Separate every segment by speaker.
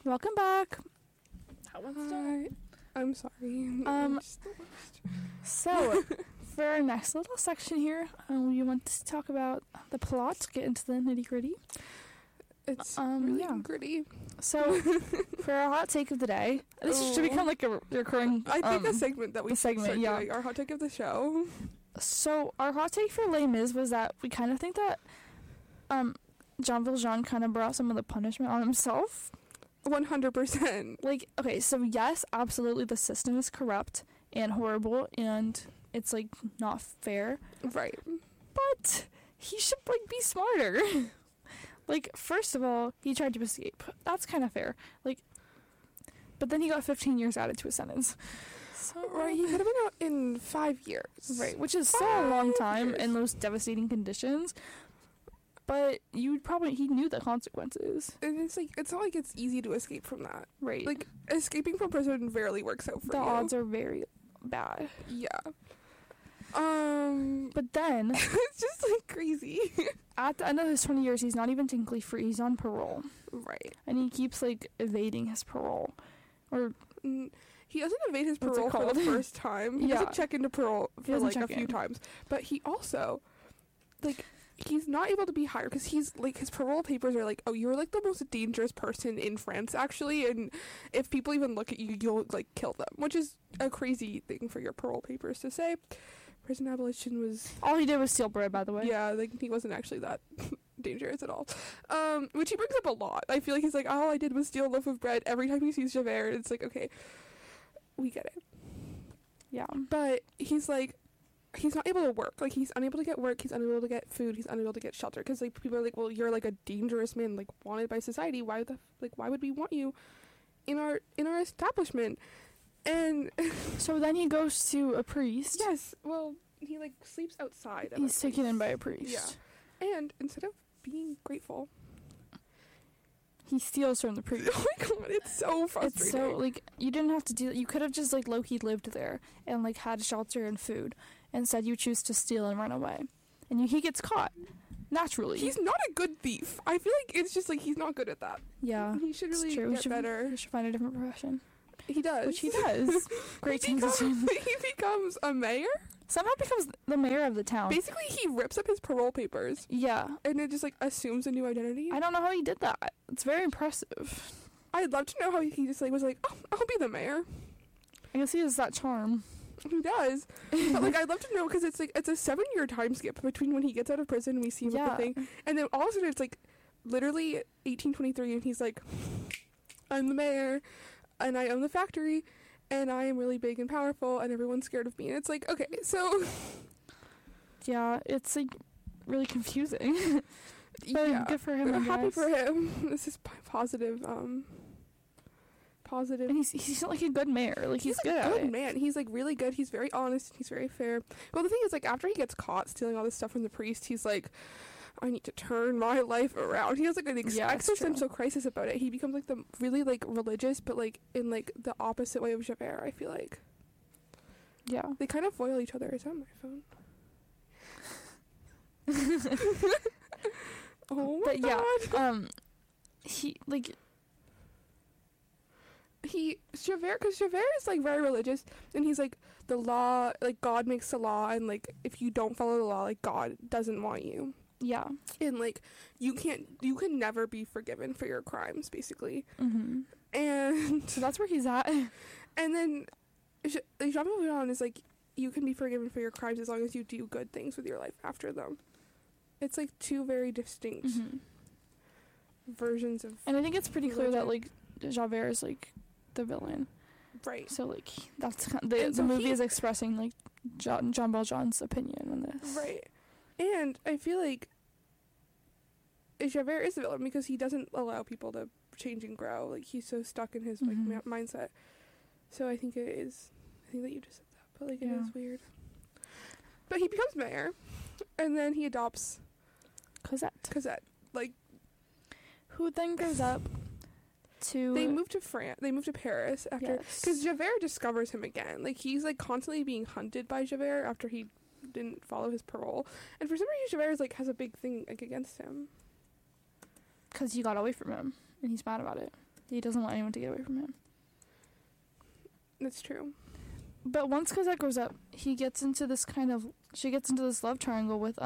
Speaker 1: Welcome back.
Speaker 2: That one's done. I'm sorry. Just the worst.
Speaker 1: So, for our next little section here, we want to talk about the plot, get into the nitty-gritty.
Speaker 2: It's really gritty.
Speaker 1: So, for our hot take of the day, this should become like a recurring...
Speaker 2: I think a segment that we
Speaker 1: segment,
Speaker 2: start
Speaker 1: yeah.
Speaker 2: doing, our hot take of the show.
Speaker 1: So, our hot take for Les Mis was that we kind of think that Jean Valjean kind of brought some of the punishment on himself.
Speaker 2: 100%.
Speaker 1: Like, okay, so yes, absolutely the system is corrupt and horrible and it's, like, not fair.
Speaker 2: Right.
Speaker 1: But he should, like, be smarter. Like, first of all, he tried to escape. That's kind of fair. Like, but then he got 15 years added to his sentence. So,
Speaker 2: Right, he could have been out in 5 years.
Speaker 1: Right, which is still a long time in those devastating conditions. But he knew the consequences.
Speaker 2: And it's like, it's not like it's easy to escape from that.
Speaker 1: Right.
Speaker 2: Like, escaping from prison rarely works out for
Speaker 1: the
Speaker 2: you.
Speaker 1: odds are very bad.
Speaker 2: Yeah.
Speaker 1: But then,
Speaker 2: it's just, like, crazy.
Speaker 1: at the end of his 20 years, he's not even technically free. He's on parole.
Speaker 2: Right.
Speaker 1: And he keeps, like, evading his parole. Or...
Speaker 2: He doesn't evade his
Speaker 1: What's it
Speaker 2: parole for the
Speaker 1: called?
Speaker 2: first time. He
Speaker 1: Yeah.
Speaker 2: doesn't check into parole
Speaker 1: He
Speaker 2: for,
Speaker 1: doesn't
Speaker 2: like, a
Speaker 1: check
Speaker 2: few
Speaker 1: in.
Speaker 2: times. But he also, like... He's not able to be hired because he's like his parole papers are like, oh, you're like the most dangerous person in France actually, and if people even look at you, you'll like kill them, which is a crazy thing for your parole papers to say. Prison abolition was
Speaker 1: all he did was steal bread, by the way.
Speaker 2: yeah, like he wasn't actually that dangerous at all. Which he brings up a lot. I feel like he's like, all I did was steal a loaf of bread every time he sees Javert. It's like, okay, we get it.
Speaker 1: Yeah.
Speaker 2: But he's like, he's not able to work. Like, he's unable to get work. He's unable to get food. He's unable to get shelter. Because, like, people are like, well, you're, like, a dangerous man, like, wanted by society. Why would we want you in our establishment? And...
Speaker 1: So then he goes to a priest.
Speaker 2: Yes. Well, he, like, sleeps outside.
Speaker 1: He's taken in by a priest.
Speaker 2: Yeah. And instead of being grateful...
Speaker 1: He steals from the priest.
Speaker 2: Oh my god, it's so frustrating.
Speaker 1: It's so, like, you didn't have to do... You could have just, like, low-key lived there and, like, had shelter and food. Instead, you choose to steal and run away. And he gets caught. Naturally.
Speaker 2: He's not a good thief. I feel like it's just, like, he's not good at that.
Speaker 1: Yeah.
Speaker 2: He should
Speaker 1: it's
Speaker 2: really
Speaker 1: true.
Speaker 2: get better.
Speaker 1: He should find a different profession.
Speaker 2: He does.
Speaker 1: Which he does. Great transition.
Speaker 2: He becomes a mayor?
Speaker 1: Somehow becomes the mayor of the town.
Speaker 2: Basically, he rips up his parole papers.
Speaker 1: Yeah.
Speaker 2: And it just, like, assumes a new identity.
Speaker 1: I don't know how he did that. It's very impressive.
Speaker 2: I'd love to know how he just, like, was like, oh, I'll be the mayor.
Speaker 1: I guess he has that charm.
Speaker 2: He does. But, like, I'd love to know, because it's, like, it's a 7-year time skip between when he gets out of prison and we see him with the thing. And then all of a sudden, it's, like, literally 1823, and he's like, I'm the mayor, and I own the factory, and I am really big and powerful, and everyone's scared of me. And it's like, okay, so...
Speaker 1: Yeah, it's, like, really confusing. But
Speaker 2: yeah,
Speaker 1: good for him,
Speaker 2: I'm
Speaker 1: I
Speaker 2: happy
Speaker 1: guess.
Speaker 2: for him. This is positive, positive.
Speaker 1: And he's like a good mayor. Like, he's good
Speaker 2: a
Speaker 1: at
Speaker 2: good
Speaker 1: it.
Speaker 2: man. He's, like, really good. He's very honest. He's very fair. Well, the thing is, like, after he gets caught stealing all this stuff from the priest, he's like, I need to turn my life around. He has, like, an existential crisis about it. He becomes, like, the really, like, religious, but, like, in, like, the opposite way of Javert, I feel like.
Speaker 1: Yeah.
Speaker 2: They kind of foil each other. Is that my phone? Oh my god.
Speaker 1: Yeah,
Speaker 2: Javert, because Javert is, like, very religious, and he's like, the law, like, God makes the law, and, like, if you don't follow the law, like, God doesn't want you.
Speaker 1: Yeah.
Speaker 2: And, like, you can never be forgiven for your crimes, basically.
Speaker 1: Mm-hmm.
Speaker 2: And
Speaker 1: So that's where he's at.
Speaker 2: And then Jean Valjean is like, you can be forgiven for your crimes as long as you do good things with your life after them. It's, like, two very distinct versions of
Speaker 1: And I think it's pretty clear
Speaker 2: religion.
Speaker 1: that, like, Javert is, like, the villain.
Speaker 2: Right.
Speaker 1: So, like, that's kind of, the movie is expressing, like, Jean Valjean's opinion on this.
Speaker 2: Right. And I feel like Javert is the villain because he doesn't allow people to change and grow. Like, he's so stuck in his, like, mindset. So I think that you just said that, but, like, it is weird. But he becomes mayor, and then he adopts Cosette. Like,
Speaker 1: who then goes up to...
Speaker 2: They move to France. They move to Paris after... Because Javert discovers him again. Like, he's, like, constantly being hunted by Javert after he didn't follow his parole. And for some reason, Javert is, like, has a big thing, like, against him.
Speaker 1: Because he got away from him, and he's mad about it. He doesn't want anyone to get away from him.
Speaker 2: That's true.
Speaker 1: But once Cosette grows up, she gets into this love triangle with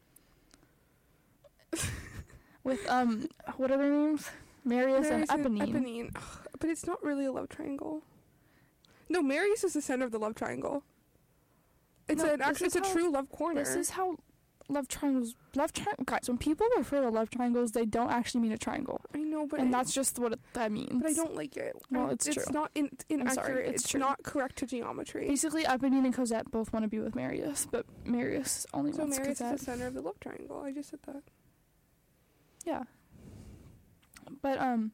Speaker 1: what are their names? Marius and Eponine.
Speaker 2: Ugh, but it's not really a love triangle. No, Marius is the center of the love triangle. It's a true love corner.
Speaker 1: This is how love triangles. Guys, when people refer to love triangles, they don't actually mean a triangle.
Speaker 2: I know, but
Speaker 1: that's just what that means.
Speaker 2: But I don't like it.
Speaker 1: Well, it's true.
Speaker 2: It's not inaccurate. It's not correct to geometry.
Speaker 1: Basically, Eponine and Cosette both want to be with Marius, but Marius only wants Cosette.
Speaker 2: So Marius is the center of the love triangle. I just said that.
Speaker 1: Yeah. But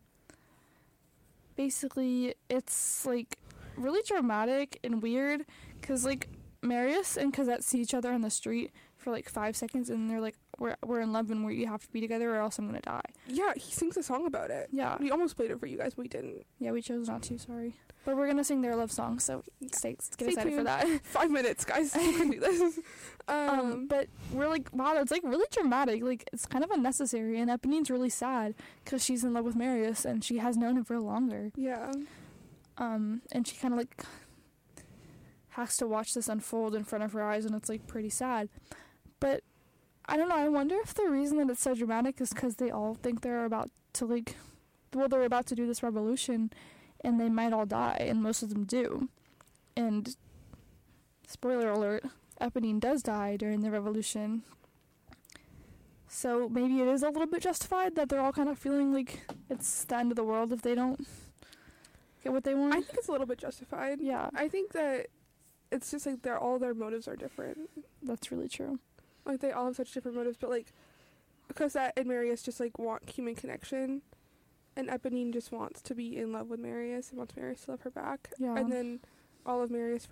Speaker 1: basically, it's like really dramatic and weird because like Marius and Cosette see each other on the street for like 5 seconds and they're like, we're in love and we have to be together or else I'm gonna die.
Speaker 2: Yeah, he sings a song about it.
Speaker 1: Yeah,
Speaker 2: we almost played it for you guys, but we didn't.
Speaker 1: Yeah, we chose not to. Sorry, but we're gonna sing their love song, so get excited
Speaker 2: tuned
Speaker 1: for that.
Speaker 2: 5 minutes, guys. You can do this.
Speaker 1: But we're like, wow, that's like really dramatic. Like it's kind of unnecessary, and Eponine's really sad because she's in love with Marius and she has known him for longer.
Speaker 2: Yeah.
Speaker 1: And she kind of like has to watch this unfold in front of her eyes, and it's like pretty sad. But I don't know, I wonder if the reason that it's so dramatic is because they all think they're about to they're about to do this revolution and they might all die, and most of them do. And spoiler alert, Eponine does die during the revolution. So maybe it is a little bit justified that they're all kind of feeling like it's the end of the world if they don't get what they want.
Speaker 2: I think it's a little bit justified.
Speaker 1: Yeah.
Speaker 2: I think that it's just like all their motives are different.
Speaker 1: That's really true.
Speaker 2: Like they all have such different motives, but like Cosette and Marius just like want human connection, and Eponine just wants to be in love with Marius and wants Marius to love her back.
Speaker 1: Yeah.
Speaker 2: And then all of Marius's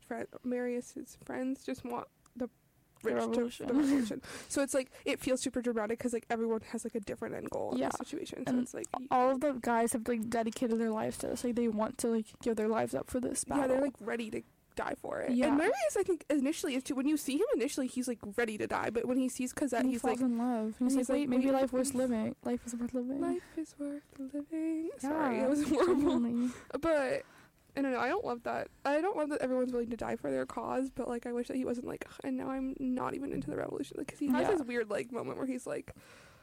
Speaker 2: friends just want the revolution. So it's like it feels super dramatic because like everyone has like a different end goal in this situation. So
Speaker 1: and
Speaker 2: it's like
Speaker 1: all of the guys have like dedicated their lives to this. Like they want to like give their lives up for this battle.
Speaker 2: Yeah, they're like ready to die for it.
Speaker 1: Yeah.
Speaker 2: And Marius, I think initially is too. When you see him initially, he's like ready to die, but when he sees Cosette,
Speaker 1: he's like in love. He's like, wait, maybe life worth living. Life is worth living.
Speaker 2: Life is worth living.
Speaker 1: Yeah,
Speaker 2: sorry, it was horrible.
Speaker 1: Genuinely.
Speaker 2: But I don't know. I don't love that. I don't love that everyone's willing to die for their cause. But like, I wish that he wasn't like. And now I'm not even into the revolution because he has this weird like moment where he's like,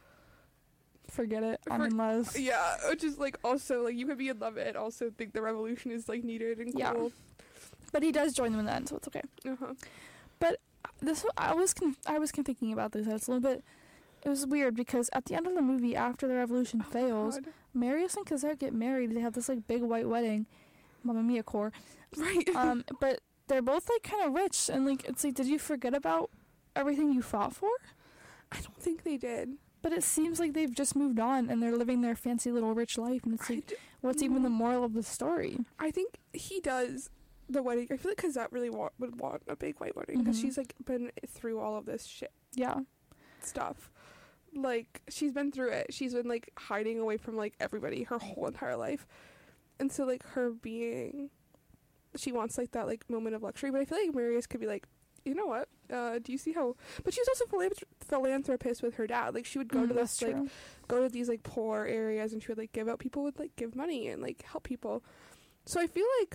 Speaker 1: forget it. I'm in love.
Speaker 2: Yeah, which is like also like you could be in love and also think the revolution is like needed and cool.
Speaker 1: Yeah. But he does join them in the end, so it's okay. But I was thinking about this. It's a little bit. It was weird because at the end of the movie, after the revolution fails, Marius and Cosette get married. They have this like big white wedding, Mamma Mia core,
Speaker 2: right?
Speaker 1: But they're both like kind of rich, and like it's like, did you forget about everything you fought for?
Speaker 2: I don't think they did.
Speaker 1: But it seems like they've just moved on and they're living their fancy little rich life, and it's like, what's even the moral of the story?
Speaker 2: I think he does. The wedding, I feel like Cosette really would want a big white wedding because she's like been through all of this shit.
Speaker 1: Yeah.
Speaker 2: Stuff. Like she's been through it. She's been like hiding away from like everybody her whole entire life. And so like she wants like that like moment of luxury, but I feel like Marius could be like, you know what? Do you see how? But she was also philanthropist with her dad. Like she would go to this like go to these like poor areas and she would like give out. People would like give money and like help people. So I feel like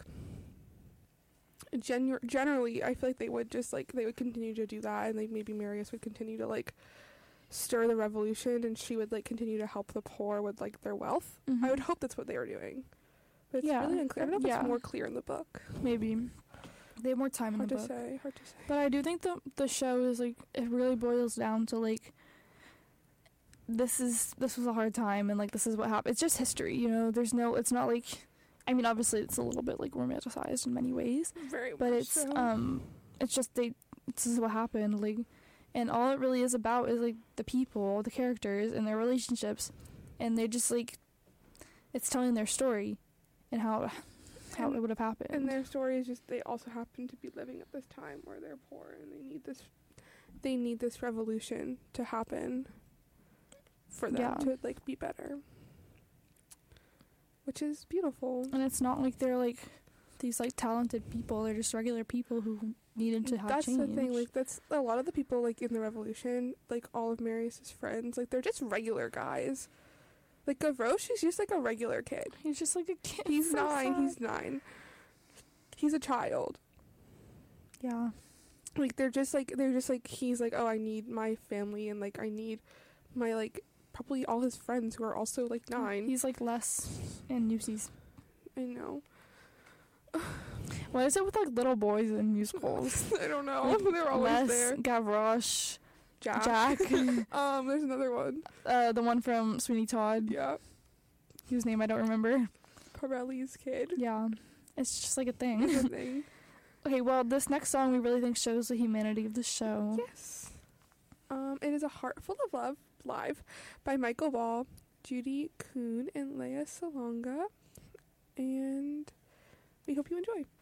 Speaker 2: generally I feel like they would just like they would continue to do that, and like maybe Marius would continue to like stir the revolution and she would like continue to help the poor with like their wealth. I would hope that's what they were doing, but it's really unclear. I don't know if it's more clear in the book.
Speaker 1: Maybe they have more time in the book.
Speaker 2: Hard to say. But
Speaker 1: I do think the show is like, it really boils down to like, this was a hard time and like this is what happened. It's just history, you know. It's not like, I mean, obviously it's a little bit like romanticized in many ways, but it's it's just this is what happened, like, and all it really is about is like the people, the characters, and their relationships, and they just like, it's telling their story and how it would have happened.
Speaker 2: And their story is just they also happen to be living at this time where they're poor and they need this revolution to happen for them to like be better. Which is beautiful.
Speaker 1: And it's not like they're like these like talented people. They're just regular people who needed to have change.
Speaker 2: That's the thing. Like that's a lot of the people like in the revolution, like all of Marius's friends, like they're just regular guys. Like Gavroche is just like a regular kid.
Speaker 1: He's just like a kid.
Speaker 2: He's
Speaker 1: so
Speaker 2: 9.
Speaker 1: sad.
Speaker 2: He's 9. He's a child.
Speaker 1: Yeah.
Speaker 2: Like they're just like he's like, oh, I need my family and like I need my like probably all his friends who are also like 9.
Speaker 1: He's like Les and Newsies.
Speaker 2: I know.
Speaker 1: What is it with like little boys in musicals?
Speaker 2: I don't know.
Speaker 1: Like,
Speaker 2: They're always
Speaker 1: Les,
Speaker 2: there.
Speaker 1: Gavroche,
Speaker 2: Jack. There's another one.
Speaker 1: The one from Sweeney Todd,
Speaker 2: Yeah.
Speaker 1: whose name I don't remember.
Speaker 2: Pirelli's kid.
Speaker 1: Yeah, it's just like a
Speaker 2: It's
Speaker 1: thing.
Speaker 2: a thing.
Speaker 1: Okay, well, this next song we really think shows the humanity of the show.
Speaker 2: Yes. It is A Heart Full of Love live by Michael Ball, Judy Kuhn, and Leia Salonga. And we hope you enjoy.